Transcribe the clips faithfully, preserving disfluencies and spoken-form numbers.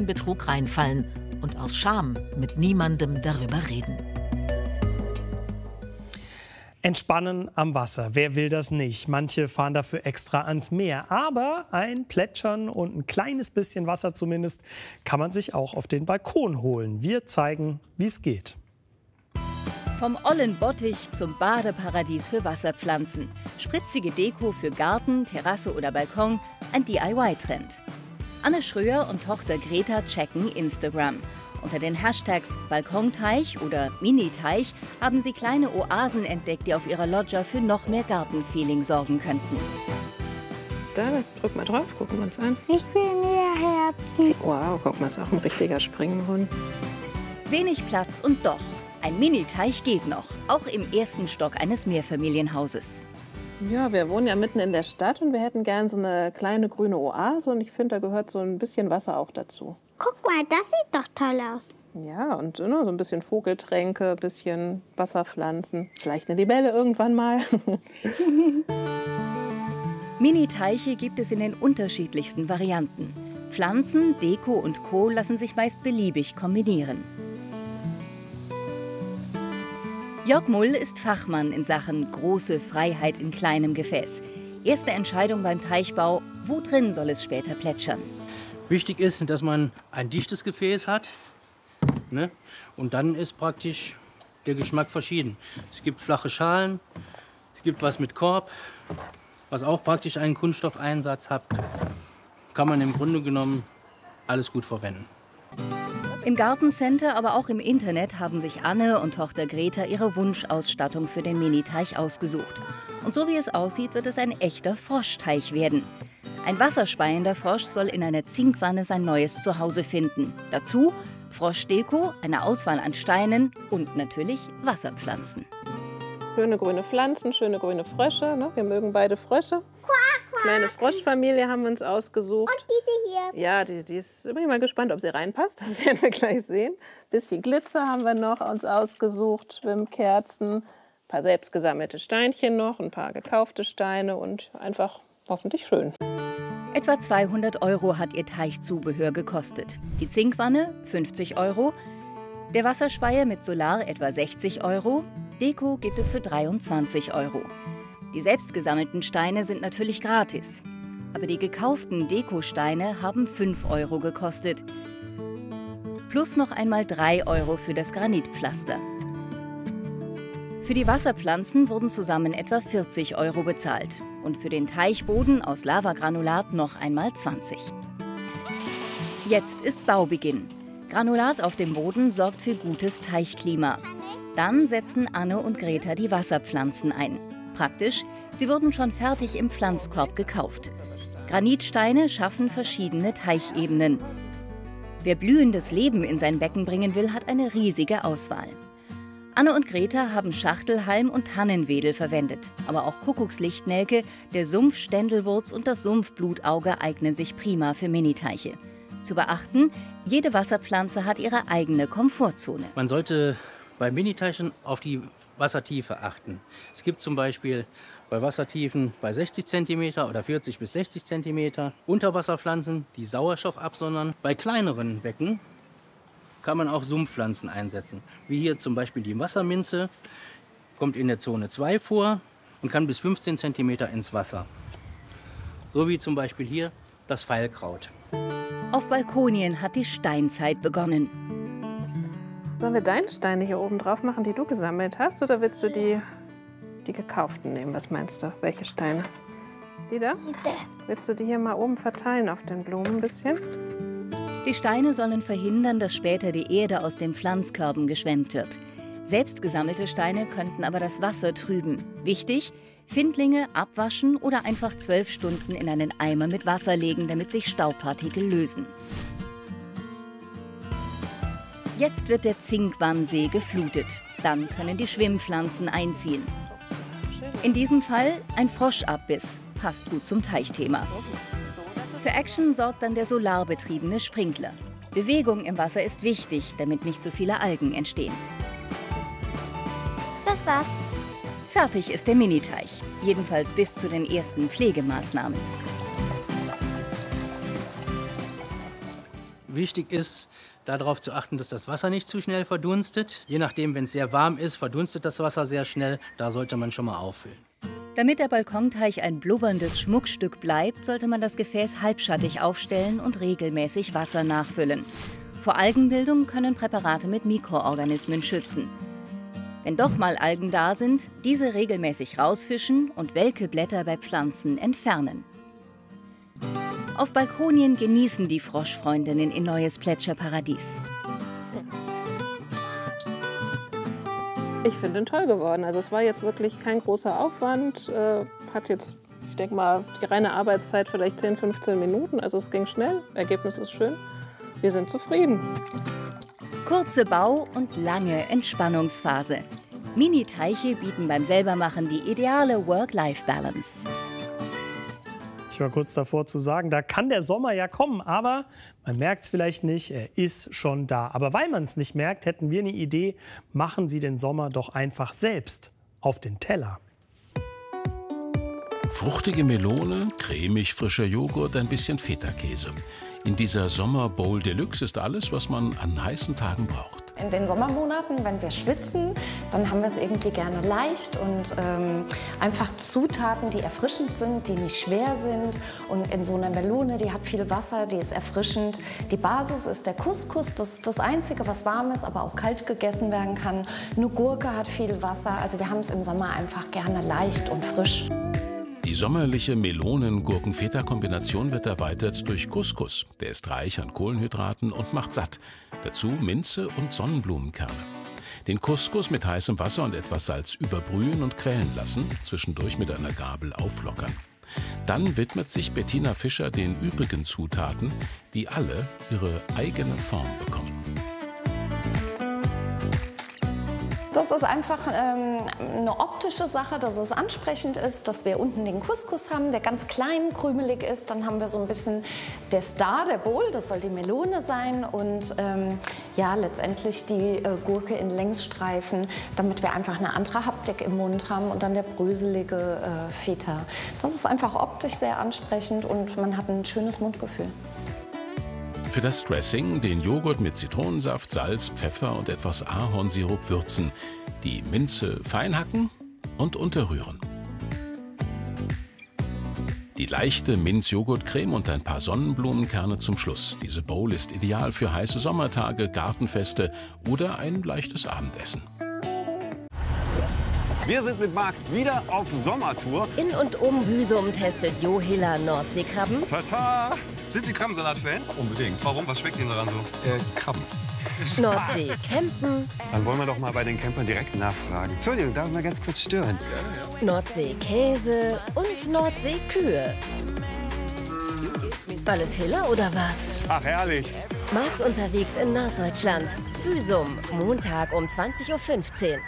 Betrug reinfallen und aus Scham mit niemandem darüber reden. Entspannen am Wasser, wer will das nicht? Manche fahren dafür extra ans Meer. Aber ein Plätschern und ein kleines bisschen Wasser zumindest kann man sich auch auf den Balkon holen. Wir zeigen, wie es geht. Vom ollen Bottich zum Badeparadies für Wasserpflanzen. Spritzige Deko für Garten, Terrasse oder Balkon, ein D I Y-Trend. Anne Schröer und Tochter Greta checken Instagram. Unter den Hashtags Balkonteich oder Miniteich haben sie kleine Oasen entdeckt, die auf ihrer Loggia für noch mehr Gartenfeeling sorgen könnten. So, drück mal drauf, gucken wir uns an. Ich will mehr Herzen. Wow, guck mal, ist auch ein richtiger Springbrunnen. Wenig Platz und doch. Ein Miniteich geht noch, auch im ersten Stock eines Mehrfamilienhauses. Ja, wir wohnen ja mitten in der Stadt und wir hätten gern so eine kleine grüne Oase. Und ich finde, da gehört so ein bisschen Wasser auch dazu. Guck mal, das sieht doch toll aus. Ja, und ne, so ein bisschen Vogeltränke, ein bisschen Wasserpflanzen. Vielleicht eine Libelle irgendwann mal. Miniteiche gibt es in den unterschiedlichsten Varianten. Pflanzen, Deko und Co. lassen sich meist beliebig kombinieren. Jörg Mull ist Fachmann in Sachen große Freiheit in kleinem Gefäß. Erste Entscheidung beim Teichbau, wo drin soll es später plätschern? Wichtig ist, dass man ein dichtes Gefäß hat, ne? Und dann ist praktisch der Geschmack verschieden. Es gibt flache Schalen, es gibt was mit Korb, was auch praktisch einen Kunststoffeinsatz hat. Kann man im Grunde genommen alles gut verwenden. Im Gartencenter, aber auch im Internet haben sich Anne und Tochter Greta ihre Wunschausstattung für den Miniteich ausgesucht. Und so wie es aussieht, wird es ein echter Froschteich werden. Ein wasserspeiender Frosch soll in einer Zinkwanne sein neues Zuhause finden. Dazu Froschdeko, eine Auswahl an Steinen und natürlich Wasserpflanzen. Schöne grüne Pflanzen, schöne grüne Frösche. Ne? Wir mögen beide Frösche. Kleine Froschfamilie haben wir uns ausgesucht. Und diese hier. Ja, die, die ist, bin ich mal gespannt, ob sie reinpasst. Das werden wir gleich sehen. Bisschen Glitzer haben wir noch uns ausgesucht, Schwimmkerzen, ein paar selbstgesammelte Steinchen noch, ein paar gekaufte Steine und einfach hoffentlich schön. Etwa zweihundert Euro hat ihr Teichzubehör gekostet. Die Zinkwanne fünfzig Euro, der Wasserspeier mit Solar etwa sechzig Euro, Deko gibt es für dreiundzwanzig Euro. Die selbst gesammelten Steine sind natürlich gratis. Aber die gekauften Dekosteine haben fünf Euro gekostet. Plus noch einmal drei Euro für das Granitpflaster. Für die Wasserpflanzen wurden zusammen etwa vierzig Euro bezahlt. Und für den Teichboden aus Lavagranulat noch einmal zwanzig. Jetzt ist Baubeginn. Granulat auf dem Boden sorgt für gutes Teichklima. Dann setzen Anne und Greta die Wasserpflanzen ein. Praktisch, sie wurden schon fertig im Pflanzkorb gekauft. Granitsteine schaffen verschiedene Teichebenen. Wer blühendes Leben in sein Becken bringen will, hat eine riesige Auswahl. Anne und Greta haben Schachtelhalm und Tannenwedel verwendet. Aber auch Kuckuckslichtnelke, der Sumpfständelwurz und das Sumpfblutauge eignen sich prima für Miniteiche. Zu beachten, jede Wasserpflanze hat ihre eigene Komfortzone. Man sollte bei Miniteichen auf die Wassertiefe achten. Es gibt zum Beispiel bei Wassertiefen bei sechzig Zentimeter oder vierzig bis sechzig Zentimeter Unterwasserpflanzen, die Sauerstoff absondern. Bei kleineren Becken kann man auch Sumpfpflanzen einsetzen. Wie hier zum Beispiel die Wasserminze, kommt in der Zone zwei vor und kann bis fünfzehn Zentimeter ins Wasser. So wie zum Beispiel hier das Veilkraut. Auf Balkonien hat die Steinzeit begonnen. Sollen wir deine Steine hier oben drauf machen, die du gesammelt hast? Oder willst du die, die gekauften nehmen? Was meinst du? Welche Steine? Die da? Diese. Willst du die hier mal oben verteilen auf den Blumen ein bisschen? Die Steine sollen verhindern, dass später die Erde aus den Pflanzkörben geschwemmt wird. Selbst gesammelte Steine könnten aber das Wasser trüben. Wichtig, Findlinge abwaschen oder einfach zwölf Stunden in einen Eimer mit Wasser legen, damit sich Staubpartikel lösen. Jetzt wird der Zinkwannsee geflutet. Dann können die Schwimmpflanzen einziehen. In diesem Fall ein Froschabbiss. Passt gut zum Teichthema. Für Action sorgt dann der solarbetriebene Sprinkler. Bewegung im Wasser ist wichtig, damit nicht so viele Algen entstehen. Das war's. Fertig ist der Miniteich. Jedenfalls bis zu den ersten Pflegemaßnahmen. Wichtig ist, darauf zu achten, dass das Wasser nicht zu schnell verdunstet. Je nachdem, wenn es sehr warm ist, verdunstet das Wasser sehr schnell. Da sollte man schon mal auffüllen. Damit der Balkonteich ein blubberndes Schmuckstück bleibt, sollte man das Gefäß halbschattig aufstellen und regelmäßig Wasser nachfüllen. Vor Algenbildung können Präparate mit Mikroorganismen schützen. Wenn doch mal Algen da sind, diese regelmäßig rausfischen und welke Blätter bei Pflanzen entfernen. Auf Balkonien genießen die Froschfreundinnen ihr neues Plätscherparadies. Ich finde ihn toll geworden. Also es war jetzt wirklich kein großer Aufwand. Äh, hat jetzt, ich denke mal, die reine Arbeitszeit vielleicht zehn, fünfzehn Minuten. Also es ging schnell. Ergebnis ist schön. Wir sind zufrieden. Kurze Bau- und lange Entspannungsphase. Mini-Teiche bieten beim Selbermachen die ideale Work-Life-Balance. Ich war kurz davor zu sagen, da kann der Sommer ja kommen, aber man merkt es vielleicht nicht, er ist schon da. Aber weil man es nicht merkt, hätten wir eine Idee, machen Sie den Sommer doch einfach selbst auf den Teller. Fruchtige Melone, cremig frischer Joghurt, ein bisschen Feta-Käse. In dieser Sommer-Bowl Deluxe ist alles, was man an heißen Tagen braucht. In den Sommermonaten, wenn wir schwitzen, dann haben wir es irgendwie gerne leicht und ähm, einfach Zutaten, die erfrischend sind, die nicht schwer sind. Und in so einer Melone, die hat viel Wasser, die ist erfrischend. Die Basis ist der Couscous, das ist das Einzige, was warm ist, aber auch kalt gegessen werden kann. Eine Gurke hat viel Wasser, also wir haben es im Sommer einfach gerne leicht und frisch. Die sommerliche Melonen-Gurken-Feta-Kombination wird erweitert durch Couscous. Der ist reich an Kohlenhydraten und macht satt. Dazu Minze und Sonnenblumenkerne. Den Couscous mit heißem Wasser und etwas Salz überbrühen und quellen lassen, zwischendurch mit einer Gabel auflockern. Dann widmet sich Bettina Fischer den übrigen Zutaten, die alle ihre eigene Form bekommen. Das ist einfach ähm, eine optische Sache, dass es ansprechend ist, dass wir unten den Couscous haben, der ganz klein, krümelig ist. Dann haben wir so ein bisschen der Star der Bowl, das soll die Melone sein. Und ähm, ja, letztendlich die äh, Gurke in Längsstreifen, damit wir einfach eine andere Haptik im Mund haben. Und dann der bröselige äh, Feta. Das ist einfach optisch sehr ansprechend und man hat ein schönes Mundgefühl. Für das Dressing den Joghurt mit Zitronensaft, Salz, Pfeffer und etwas Ahornsirup würzen, die Minze fein hacken und unterrühren. Die leichte Minz-Joghurt-Creme und ein paar Sonnenblumenkerne zum Schluss. Diese Bowl ist ideal für heiße Sommertage, Gartenfeste oder ein leichtes Abendessen. Wir sind mit Marc wieder auf Sommertour. In und um Hüsum testet Johilla Nordseekrabben. Tata! Sind Sie Krabbensalat-Fan? Unbedingt. Warum? Was schmeckt Ihnen daran so? Äh, Krabben. Nordsee campen. Dann wollen wir doch mal bei den Campern direkt nachfragen. Entschuldigung, darf ich mal ganz kurz stören? Ja, ja. Nordsee Käse und Nordsee Kühe. Alles Hiller oder was? Ach, herrlich. Markt unterwegs in Norddeutschland. Hüsum, Montag um zwanzig Uhr fünfzehn.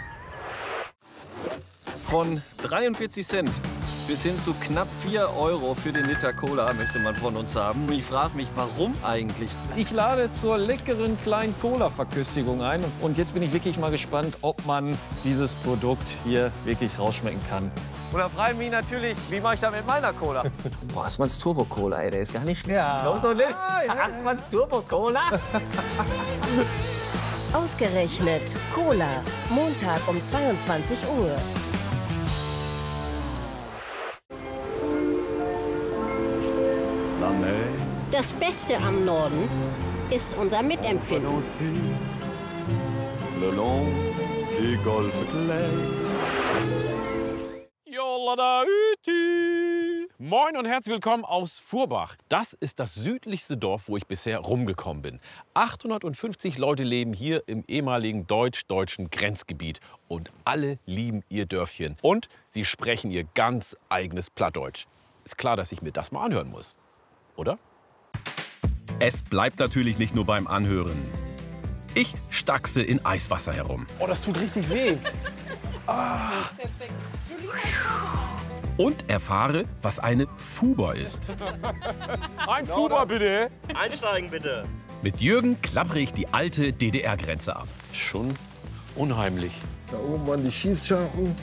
Von dreiundvierzig Cent bis hin zu knapp vier Euro für den Liter Cola möchte man von uns haben. Ich frage mich, warum eigentlich? Ich lade zur leckeren kleinen Cola-Verköstigung ein. Und jetzt bin ich wirklich mal gespannt, ob man dieses Produkt hier wirklich rausschmecken kann. Und da frage ich mich natürlich, wie mache ich das mit meiner Cola? Boah, Assmanns Turbo Cola, ey, der ist gar nicht schlecht. Ja. Los und nicht. Assmanns Turbo Cola. Ausgerechnet Cola, Montag um zweiundzwanzig Uhr. Das Beste am Norden ist unser Mitempfinden. Moin und herzlich willkommen aus Furbach. Das ist das südlichste Dorf, wo ich bisher rumgekommen bin. achthundertfünfzig Leute leben hier im ehemaligen deutsch-deutschen Grenzgebiet. Und alle lieben ihr Dörfchen. Und sie sprechen ihr ganz eigenes Plattdeutsch. Ist klar, dass ich mir das mal anhören muss. Oder? Es bleibt natürlich nicht nur beim Anhören. Ich stachse in Eiswasser herum. Oh, das tut richtig weh. Ah. Und erfahre, was eine Fuber ist. Ein Fuber, bitte. Einsteigen, bitte. Mit Jürgen klappere ich die alte D D R-Grenze ab. Schon unheimlich. Da oben waren die Schießscharten.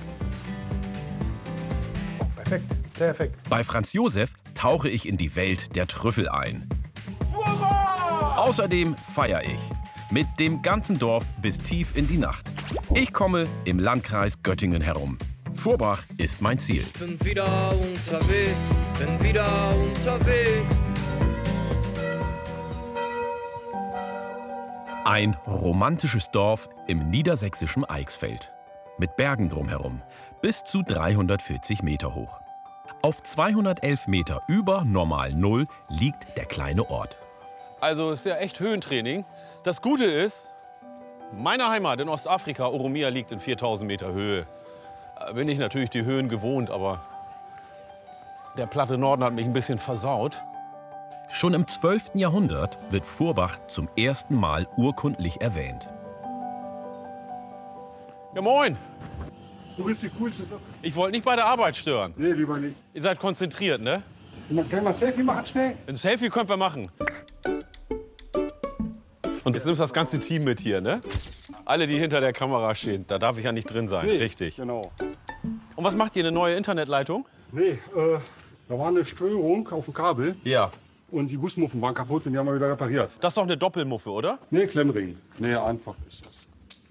Oh, perfekt, perfekt. Bei Franz Josef tauche ich in die Welt der Trüffel ein. Fuber! Außerdem feiere ich. Mit dem ganzen Dorf bis tief in die Nacht. Ich komme im Landkreis Göttingen herum. Furbach ist mein Ziel. Ich bin wieder unterwegs, bin wieder unterwegs. Ein romantisches Dorf im niedersächsischen Eichsfeld. Mit Bergen drumherum, bis zu dreihundertvierzig Meter hoch. Auf zweihundertelf Meter über normal Null liegt der kleine Ort. Also ist ja echt Höhentraining. Das Gute ist, meine Heimat in Ostafrika, Oromia, liegt in viertausend Meter Höhe. Da bin ich natürlich die Höhen gewohnt, aber der platte Norden hat mich ein bisschen versaut. Schon im zwölften Jahrhundert wird Furbach zum ersten Mal urkundlich erwähnt. Ja, moin. Du bist die coolste. Ich wollte nicht bei der Arbeit stören. Nee, lieber nicht. Ihr seid konzentriert, ne? Können wir ein Selfie machen, schnell? Ein Selfie können wir machen. Und jetzt nimmst du das ganze Team mit hier, ne? Alle, die hinter der Kamera stehen. Da darf ich ja nicht drin sein. Nee, richtig. Genau. Und was macht ihr, eine neue Internetleitung? Nee, äh, da war eine Störung auf dem Kabel. Ja. Und die Gussmuffen waren kaputt und die haben wir wieder repariert. Das ist doch eine Doppelmuffe, oder? Nee, Klemmring. Nee, einfach ist das.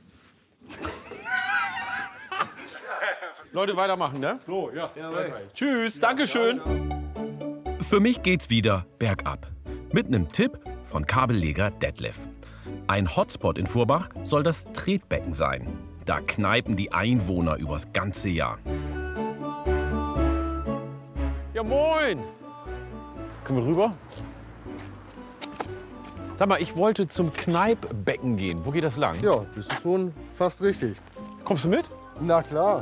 Leute, weitermachen, ne? So, ja. ja Tschüss, ja, Dankeschön. Ja, ja. Für mich geht's wieder bergab. Mit einem Tipp von Kabelleger Detlef. Ein Hotspot in Furbach soll das Tretbecken sein. Da kneipen die Einwohner übers ganze Jahr. Ja, moin. Können wir rüber? Sag mal, ich wollte zum Kneippbecken gehen. Wo geht das lang? Ja, das ist schon fast richtig. Kommst du mit? Na klar.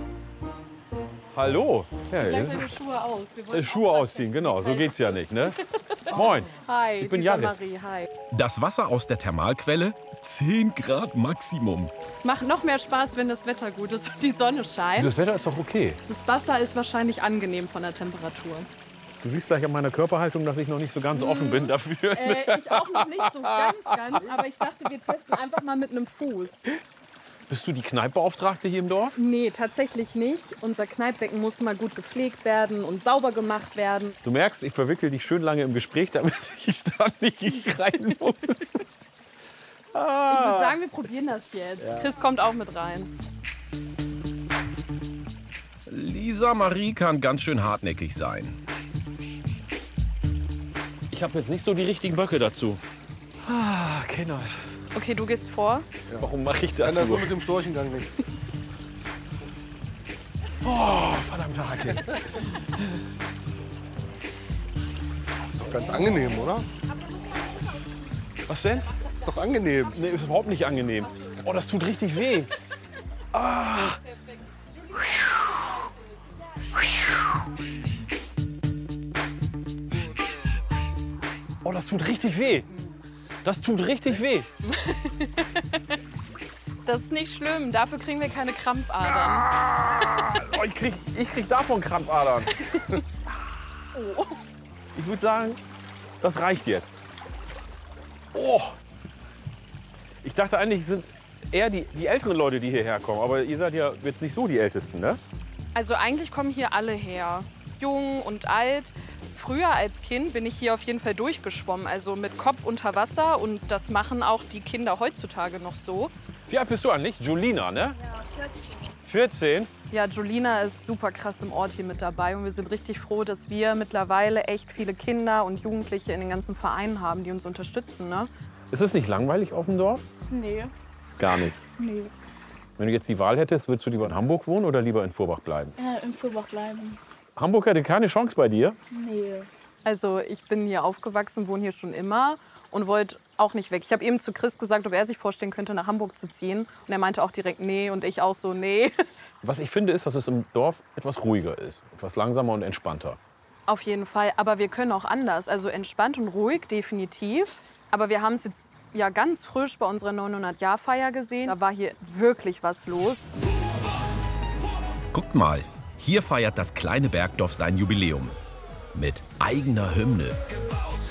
Hallo. Ja, ja. Deine Schuhe aus. Wir Schuhe ausziehen, genau. So geht's ja nicht, ne? Moin. Hi, ich bin Lisa Jared. Marie, hi. Das Wasser aus der Thermalquelle, zehn Grad Maximum. Es macht noch mehr Spaß, wenn das Wetter gut ist und die Sonne scheint. Dieses Wetter ist doch okay. Das Wasser ist wahrscheinlich angenehm von der Temperatur. Du siehst gleich an meiner Körperhaltung, dass ich noch nicht so ganz offen bin dafür. Äh, ich auch noch nicht so ganz, ganz. Aber ich dachte, wir testen einfach mal mit einem Fuß. Bist du die Kneippbeauftragte hier im Dorf? Nee, tatsächlich nicht. Unser Kneippbecken muss mal gut gepflegt werden und sauber gemacht werden. Du merkst, ich verwickel dich schön lange im Gespräch, damit ich da nicht rein muss. Ah. Ich würde sagen, wir probieren das jetzt. Ja. Chris kommt auch mit rein. Lisa Marie kann ganz schön hartnäckig sein. Ich habe jetzt nicht so die richtigen Böcke dazu. Ah, Kinders. Okay, du gehst vor. Ja. Warum mache ich das so? so mit dem Storchengang nicht. Oh, verdammte Hacke. Ist doch ganz angenehm, oder? Was denn? Ist doch angenehm. Nee, ist überhaupt nicht angenehm. Oh, das tut richtig weh. Ah. Oh, das tut richtig weh. Das tut richtig weh. Das ist nicht schlimm. Dafür kriegen wir keine Krampfadern. Ah, oh, ich, krieg, ich krieg davon Krampfadern. Oh. Ich würde sagen, das reicht jetzt. Oh. Ich dachte eigentlich, sind eher die, die älteren Leute, die hierher kommen. Aber ihr seid ja jetzt nicht so die Ältesten, ne? Also eigentlich kommen hier alle her. Jung und alt. Früher als Kind bin ich hier auf jeden Fall durchgeschwommen, also mit Kopf unter Wasser. Und das machen auch die Kinder heutzutage noch so. Wie alt bist du eigentlich? Julina, ne? Ja, vierzehn. vierzehn? Ja, Julina ist super krass im Ort hier mit dabei. Und wir sind richtig froh, dass wir mittlerweile echt viele Kinder und Jugendliche in den ganzen Vereinen haben, die uns unterstützen, ne? Ist es nicht langweilig auf dem Dorf? Nee. Gar nicht? Nee. Wenn du jetzt die Wahl hättest, würdest du lieber in Hamburg wohnen oder lieber in Furbach bleiben? Ja, in Furbach bleiben. Hamburg hatte keine Chance bei dir? Nee. Also ich bin hier aufgewachsen, wohne hier schon immer und wollte auch nicht weg. Ich habe eben zu Chris gesagt, ob er sich vorstellen könnte, nach Hamburg zu ziehen. Und er meinte auch direkt nee und ich auch so nee. Was ich finde, ist, dass es im Dorf etwas ruhiger ist. Etwas langsamer und entspannter. Auf jeden Fall. Aber wir können auch anders. Also entspannt und ruhig, definitiv. Aber wir haben es jetzt ja ganz frisch bei unserer neunhundert-Jahr-Feier gesehen. Da war hier wirklich was los. Guckt mal, hier feiert das kleine Bergdorf sein Jubiläum. Mit eigener Hymne.